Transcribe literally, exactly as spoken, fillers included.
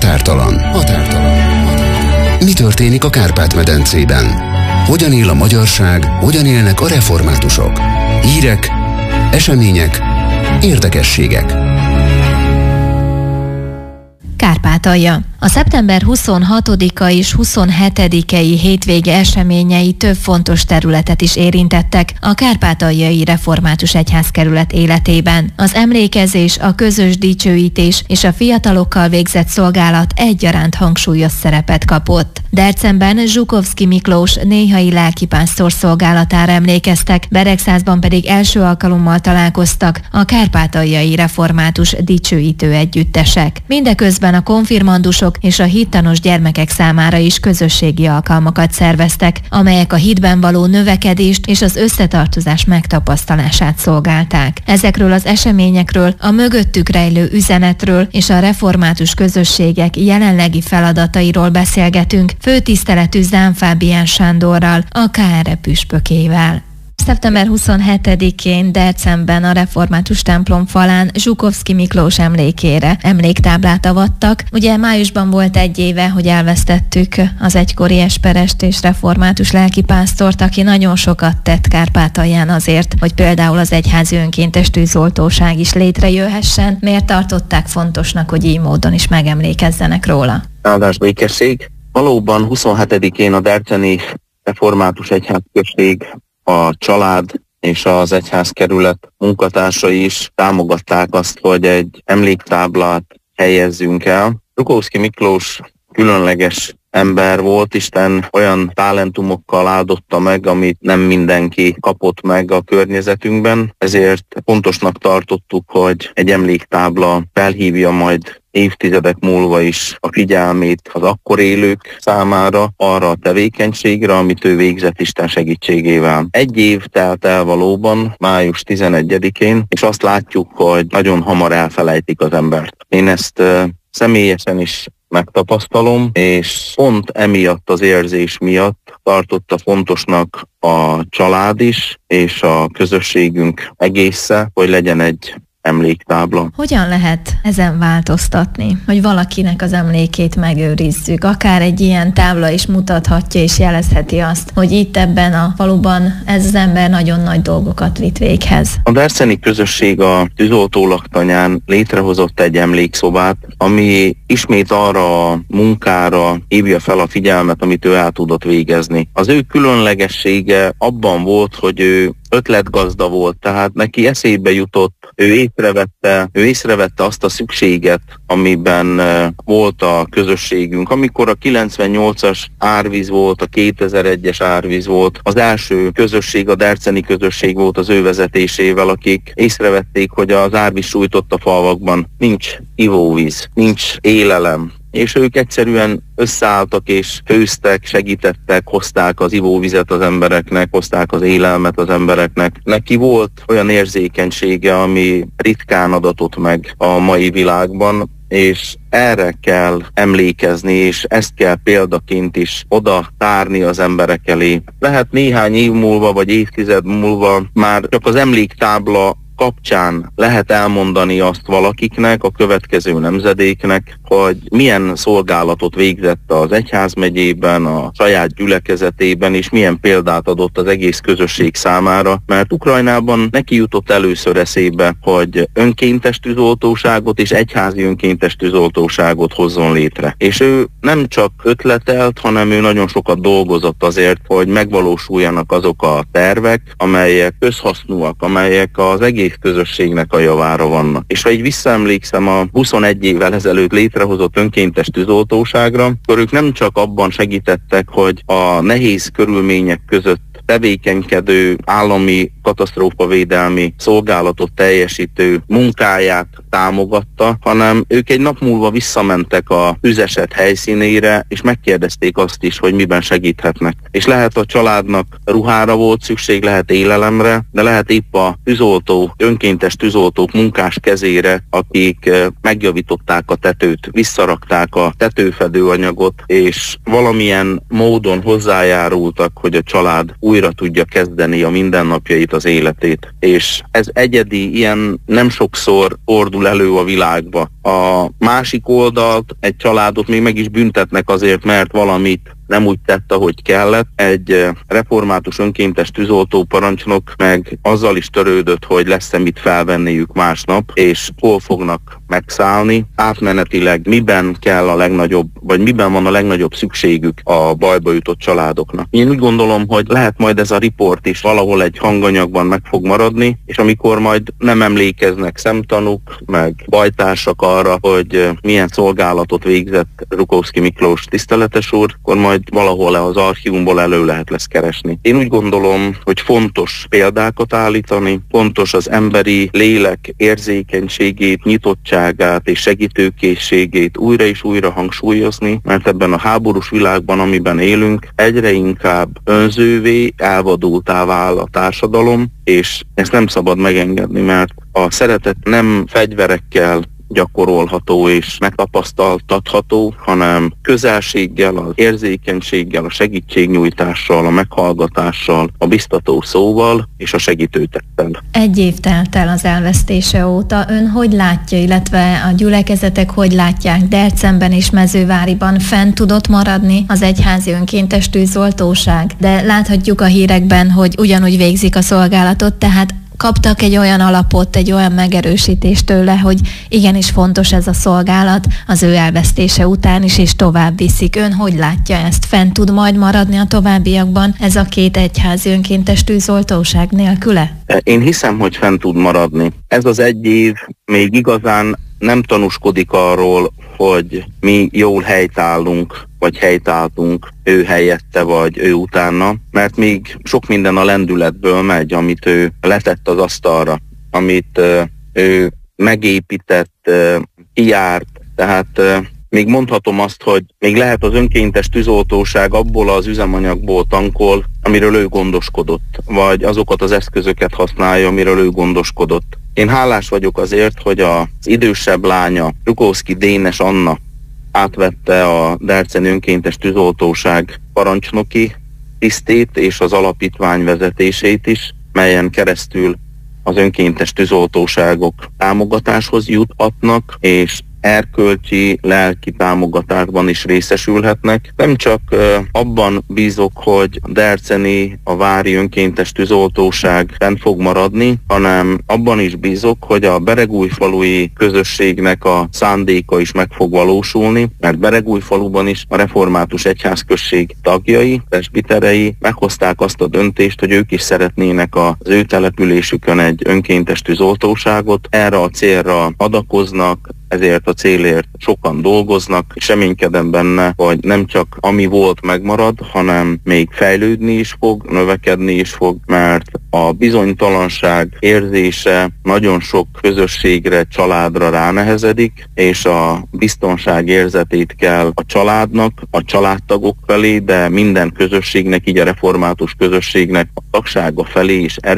Határtalan. Határtalan. Mi történik a Kárpát-medencében? Hogyan él a magyarság, hogyan élnek a reformátusok? Hírek, események, érdekességek. Kárpátalja. A szeptember huszonhatodika és huszonhetedikei hétvége eseményei több fontos területet is érintettek a Kárpátaljai Református Egyházkerület életében. Az emlékezés, a közös dicsőítés és a fiatalokkal végzett szolgálat egyaránt hangsúlyos szerepet kapott. Dercemben Zsukovszky Miklós néhai lelkipásztor szolgálatára emlékeztek, Beregszázban pedig első alkalommal találkoztak a Kárpátaljai Református dicsőítő együttesek. Mindeközben a konfirmandusok és a hittanos gyermekek számára is közösségi alkalmakat szerveztek, amelyek a hitben való növekedést és az összetartozás megtapasztalását szolgálták. Ezekről az eseményekről, a mögöttük rejlő üzenetről és a református közösségek jelenlegi feladatairól beszélgetünk főtiszteletű Zán Fábián Sándorral, a ká er e püspökével. szeptember huszonhetedikén Dercemben a református templom falán Zsukovszky Miklós emlékére emléktáblát avattak. Ugye májusban volt egy éve, hogy elvesztettük az egykori esperest és református lelkipásztort, aki nagyon sokat tett Kárpátalján azért, hogy például az egyházi önkéntes tűzoltóság is létrejöhessen. Miért tartották fontosnak, hogy így módon is megemlékezzenek róla? Áldás békesség. Valóban huszonhetedikén a derceni református egyházközség, a család és az egyházkerület munkatársai is támogatták azt, hogy egy emléktáblát helyezzünk el. Zsukovszky Miklós különleges ember volt, Isten olyan talentumokkal áldotta meg, amit nem mindenki kapott meg a környezetünkben, ezért fontosnak tartottuk, hogy egy emléktábla felhívja majd évtizedek múlva is a figyelmét az akkor élők számára arra a tevékenységre, amit ő végzett Isten segítségével. Egy év telt el valóban, május tizenegyedikén, és azt látjuk, hogy nagyon hamar elfelejtik az embert. Én ezt uh, személyesen is megtapasztalom, és pont emiatt az érzés miatt tartotta fontosnak a család is, és a közösségünk egésze, hogy legyen egy emléktábla. Hogyan lehet ezen változtatni, hogy valakinek az emlékét megőrizzük? Akár egy ilyen tábla is mutathatja és jelezheti azt, hogy itt ebben a faluban ez az ember nagyon nagy dolgokat vitt véghez. A derceni közösség a tűzoltó laktanyán létrehozott egy emlékszobát, ami ismét arra a munkára hívja fel a figyelmet, amit ő el tudott végezni. Az ő különlegessége abban volt, hogy ő ötletgazda volt, tehát neki eszébe jutott, ő észrevette, ő észrevette azt a szükséget, amiben volt a közösségünk. Amikor a kilencvennyolcas árvíz volt, a kétezer-egyes árvíz volt, az első közösség, a derceni közösség volt az ő vezetésével, akik észrevették, hogy az árvíz sújtott a falvakban nincs ivóvíz, nincs élelem, és ők egyszerűen összeálltak és főztek, segítettek, hozták az ivóvizet az embereknek, hozták az élelmet az embereknek. Neki volt olyan érzékenysége, ami ritkán adatott meg a mai világban, és erre kell emlékezni, és ezt kell példaként is oda tárni az emberek elé. Lehet néhány év múlva, vagy évtized múlva már csak az emléktábla kapcsán lehet elmondani azt valakiknek, a következő nemzedéknek, hogy milyen szolgálatot végzett az egyházmegyében, a saját gyülekezetében, és milyen példát adott az egész közösség számára, mert Ukrajnában neki jutott először eszébe, hogy önkéntes tűzoltóságot és egyházi önkéntes tűzoltóságot hozzon létre. És ő nem csak ötletelt, hanem ő nagyon sokat dolgozott azért, hogy megvalósuljanak azok a tervek, amelyek közhasznúak, amelyek az egész közösségnek a javára vannak. És ha így visszaemlékszem a huszonegy évvel ezelőtt létrehozott önkéntes tűzoltóságra, akkor ők nem csak abban segítettek, hogy a nehéz körülmények között tevékenykedő állami katasztrófavédelmi szolgálatot teljesítő munkáját támogatta, hanem ők egy nap múlva visszamentek a tűzeset helyszínére, és megkérdezték azt is, hogy miben segíthetnek. És lehet a családnak ruhára volt szükség, lehet élelemre, de lehet épp a tűzoltó, önkéntes tűzoltók munkás kezére, akik megjavították a tetőt, visszarakták a tetőfedőanyagot, és valamilyen módon hozzájárultak, hogy a család új újra tudja kezdeni a mindennapjait, az életét. És ez egyedi, ilyen nem sokszor fordul elő a világba. A másik oldalt, egy családot még meg is büntetnek azért, mert valamit nem úgy tett, ahogy kellett. Egy református önkéntes tűzoltó parancsnok meg azzal is törődött, hogy lesz-e mit felvenniük másnap, és hol fognak megszállni. Átmenetileg miben kell a legnagyobb, vagy miben van a legnagyobb szükségük a bajba jutott családoknak. Én úgy gondolom, hogy lehet majd ez a riport is valahol egy hanganyagban meg fog maradni, és amikor majd nem emlékeznek szemtanúk, meg bajtársak arra, hogy milyen szolgálatot végzett Zsukovszky Miklós tiszteletes úr, akkor majd valahol az archívumból elő lehet lesz keresni. Én úgy gondolom, hogy fontos példákat állítani, fontos az emberi lélek érzékenységét, nyitottságát és segítőkészségét újra és újra hangsúlyozni, mert ebben a háborús világban, amiben élünk, egyre inkább önzővé, elvadultá vál a társadalom, és ezt nem szabad megengedni, mert a szeretet nem fegyverekkel gyakorolható és megtapasztaltatható, hanem közelséggel, az érzékenységgel, a segítségnyújtással, a meghallgatással, a biztató szóval és a segítőtettel. Egy év telt el az elvesztése óta. Ön hogy látja, illetve a gyülekezetek hogy látják Debrecenben és Mezőváriban? Fenn tudott maradni az egyházi önkéntes tűzoltóság? De láthatjuk a hírekben, hogy ugyanúgy végzik a szolgálatot, tehát kaptak egy olyan alapot, egy olyan megerősítést tőle, hogy igenis fontos ez a szolgálat az ő elvesztése után is, és tovább viszik. Ön hogy látja ezt? Fenn tud majd maradni a továbbiakban ez a két egyházi önkéntes tűzoltóság nélküle? Én hiszem, hogy fenn tud maradni. Ez az egy év még igazán nem tanúskodik arról, hogy mi jól helytállunk, vagy helytáltunk ő helyette, vagy ő utána, mert még sok minden a lendületből megy, amit ő letett az asztalra, amit uh, ő megépített, uh, kijárt, tehát uh, még mondhatom azt, hogy még lehet az önkéntes tűzoltóság abból az üzemanyagból tankol, amiről ő gondoskodott, vagy azokat az eszközöket használja, amiről ő gondoskodott. Én hálás vagyok azért, hogy az idősebb lánya, Zsukovszky Dénes Anna átvette a Debreceni önkéntes tűzoltóság parancsnoki tisztét és az alapítvány vezetését is, melyen keresztül az önkéntes tűzoltóságok támogatáshoz juthatnak, és erkölcsi, lelki támogatásban is részesülhetnek. Nem csak uh, abban bízok, hogy a debreceni, a vári önkéntes tűzoltóság fenn fog maradni, hanem abban is bízok, hogy a beregújfalui közösségnek a szándéka is meg fog valósulni, mert Beregújfaluban is a református egyházközség tagjai, presbiterei meghozták azt a döntést, hogy ők is szeretnének az ő településükön egy önkéntes tűzoltóságot. Erre a célra adakoznak, ezért a célért sokan dolgoznak, és reménykedem benne, hogy nem csak ami volt megmarad, hanem még fejlődni is fog, növekedni is fog, mert a bizonytalanság érzése nagyon sok közösségre, családra ránehezedik, és a biztonság érzetét kell a családnak, a családtagok felé, de minden közösségnek, így a református közösségnek a tagsága felé is erősíteni.